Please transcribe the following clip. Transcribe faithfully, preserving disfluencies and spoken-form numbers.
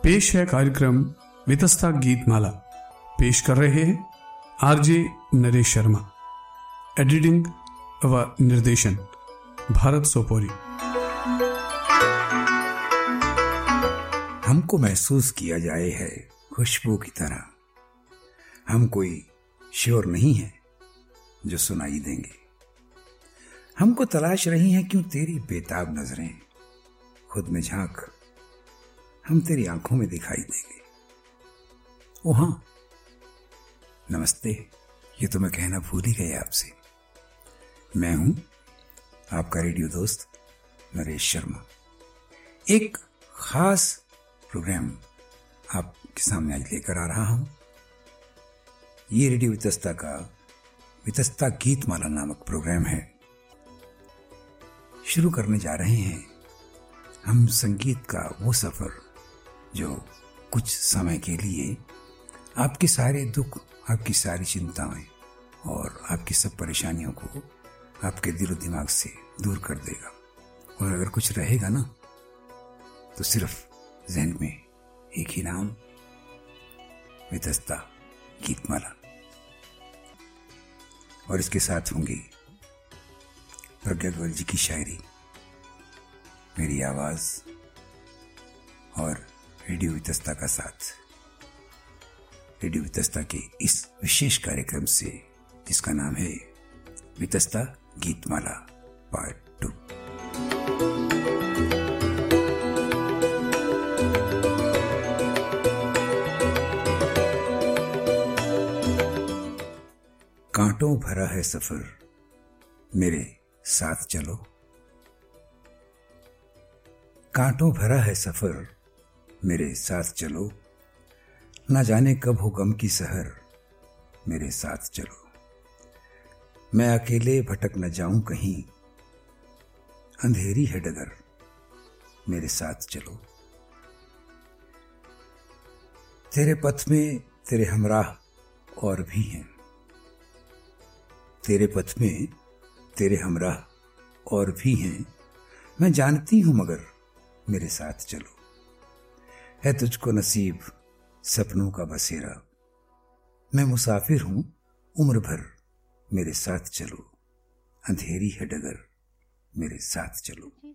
पेश है कार्यक्रम वितस्ता गीतमाला। पेश कर रहे हैं आरजे नरेश शर्मा। एडिटिंग व निर्देशन भारत सोपोरी। हमको महसूस किया जाए है खुशबू की तरह, हम कोई श्योर नहीं है जो सुनाई देंगे। हमको तलाश रही हैं क्यों तेरी बेताब नजरें, खुद में झांक हम तेरी आंखों में दिखाई देंगे। ओ हाँ, नमस्ते, ये तो मैं कहना भूल ही गया आपसे। मैं हूं आपका रेडियो दोस्त नरेश शर्मा। एक खास प्रोग्राम आपके सामने आज लेकर आ रहा हूं। ये रेडियो वितस्ता का वितस्ता गीतमाला नामक प्रोग्राम है। शुरू करने जा रहे हैं हम संगीत का वो सफर जो कुछ समय के लिए आपके सारे दुख, आपकी सारी चिंताएं और आपकी सब परेशानियों को आपके दिलो दिमाग से दूर कर देगा। और अगर कुछ रहेगा ना तो सिर्फ ज़हन में एक ही नाम, वितस्ता गीतमाला। और इसके साथ होंगी प्रज्ञा गोयल जी की शायरी, मेरी आवाज और रेडियो वितस्ता का साथ। रेडियो वितस्ता के इस विशेष कार्यक्रम से जिसका नाम है वितस्ता गीतमाला पार्ट टू। कांटों भरा है सफर, मेरे साथ चलो। कांटों भरा है सफर, मेरे साथ चलो। ना जाने कब हो गम की सहर, मेरे साथ चलो। मैं अकेले भटक न जाऊं कहीं, अंधेरी है डगर, मेरे साथ चलो। तेरे पथ में तेरे हमराह और भी हैं, तेरे पथ में तेरे हमराह और भी हैं। मैं जानती हूं मगर मेरे साथ चलो। है तुझको नसीब सपनों का बसेरा, मैं मुसाफिर हूं उम्र भर, मेरे साथ चलो। अंधेरी है डगर, मेरे साथ चलो।